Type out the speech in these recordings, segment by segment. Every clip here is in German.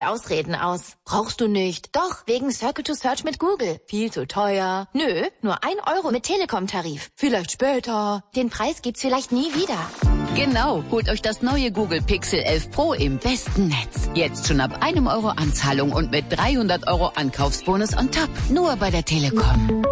Ausreden aus. Brauchst du nicht. Doch, wegen Circle to Search mit Google. Viel zu teuer. Nö, nur 1 Euro mit Telekom-Tarif. Vielleicht später. Den Preis gibt's vielleicht nie wieder. Genau, holt euch das neue Google Pixel 11 Pro im besten Netz. Jetzt schon ab 1 Euro Anzahlung und mit 300 Euro Ankaufsbonus on top. Nur bei der Telekom.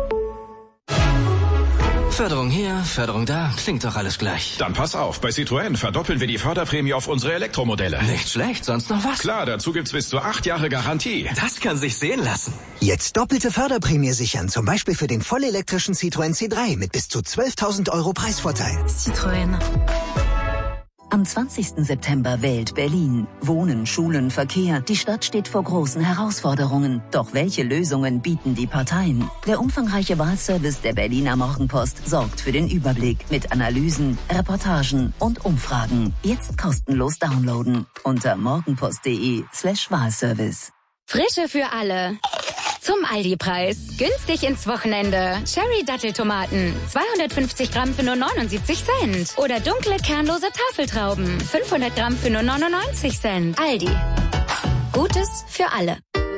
Förderung hier, Förderung da, klingt doch alles gleich. Dann pass auf, bei Citroën verdoppeln wir die Förderprämie auf unsere Elektromodelle. Nicht schlecht, sonst noch was? Klar, dazu gibt's bis zu 8 Jahre Garantie. Das kann sich sehen lassen. Jetzt doppelte Förderprämie sichern, zum Beispiel für den vollelektrischen Citroën C3 mit bis zu 12.000 Euro Preisvorteil. Citroën. Am 20. September wählt Berlin. Wohnen, Schulen, Verkehr. Die Stadt steht vor großen Herausforderungen. Doch welche Lösungen bieten die Parteien? Der umfangreiche Wahlservice der Berliner Morgenpost sorgt für den Überblick mit Analysen, Reportagen und Umfragen. Jetzt kostenlos downloaden unter morgenpost.de/Wahlservice. Frische für alle. Zum Aldi-Preis. Günstig ins Wochenende. Cherry-Datteltomaten. 250 Gramm für nur 79 Cent. Oder dunkle, kernlose Tafeltrauben. 500 Gramm für nur 99 Cent. Aldi. Gutes für alle.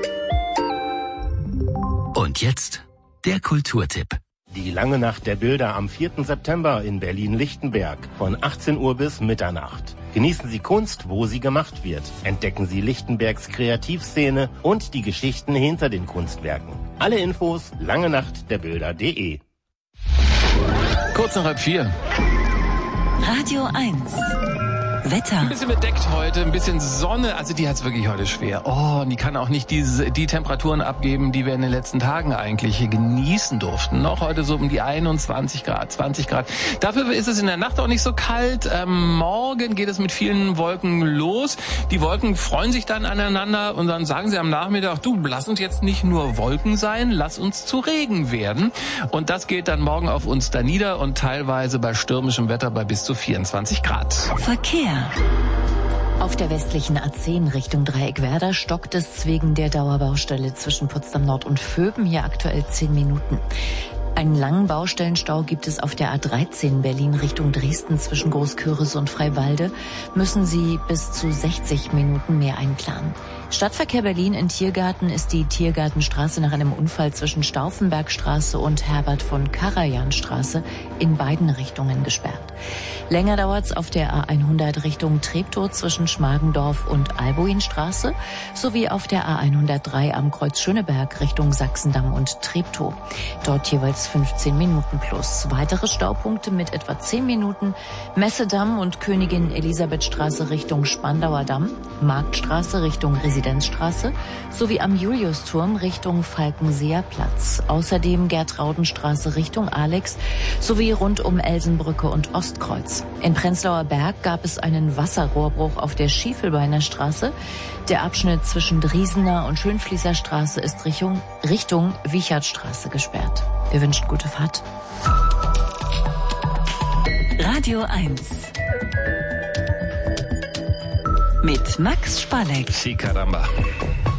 Und jetzt der Kulturtipp. Die lange Nacht der Bilder am 4. September in Berlin-Lichtenberg von 18 Uhr bis Mitternacht. Genießen Sie Kunst, wo sie gemacht wird. Entdecken Sie Lichtenbergs Kreativszene und die Geschichten hinter den Kunstwerken. Alle Infos langenachtderbilder.de. Kurz nach 3:30. Radio 1. Wetter. Ein bisschen bedeckt heute, ein bisschen Sonne, also die hat's wirklich heute schwer. Oh, und die kann auch nicht die Temperaturen abgeben, die wir in den letzten Tagen eigentlich genießen durften. Noch heute so um die 21 Grad, 20 Grad. Dafür ist es in der Nacht auch nicht so kalt. Morgen geht es mit vielen Wolken los. Die Wolken freuen sich dann aneinander und dann sagen sie am Nachmittag, du, lass uns jetzt nicht nur Wolken sein, lass uns zu Regen werden. Und das geht dann morgen auf uns da nieder und teilweise bei stürmischem Wetter bei bis zu 24 Grad. Verkehr. Auf der westlichen A10 Richtung Dreieckwerder stockt es wegen der Dauerbaustelle zwischen Potsdam Nord und Vöben, hier aktuell 10 Minuten. Einen langen Baustellenstau gibt es auf der A13 Berlin Richtung Dresden zwischen Großküritz und Freiwalde. Müssen Sie bis zu 60 Minuten mehr einplanen. Stadtverkehr Berlin in Tiergarten ist die Tiergartenstraße nach einem Unfall zwischen Stauffenbergstraße und Herbert von Karajan-Straße in beiden Richtungen gesperrt. Länger dauert's auf der A100 Richtung Treptow zwischen Schmargendorf und Albuinstraße sowie auf der A103 am Kreuz Schöneberg Richtung Sachsendamm und Treptow. Dort jeweils 15 Minuten plus. Weitere Staupunkte mit etwa 10 Minuten: Messedamm und Königin Elisabethstraße Richtung Spandauer Damm, Marktstraße Richtung Residenzstraße sowie am Juliusturm Richtung Falkenseer Platz. Außerdem Gertraudenstraße Richtung Alex sowie rund um Elsenbrücke und Ostkreuz. In Prenzlauer Berg gab es einen Wasserrohrbruch auf der Schiefelbeiner Straße. Der Abschnitt zwischen Driesener und Schönfließer Straße ist Richtung Wichertstraße gesperrt. Wir wünschen gute Fahrt. Radio 1. Mit Max Spalleck. Sí, caramba.